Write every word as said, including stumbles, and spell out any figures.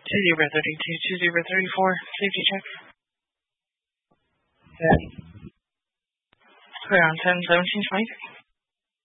two zero thirty-two, two zero thirty-four, safety check. Ten. Clear on ten seventeen twenty-three.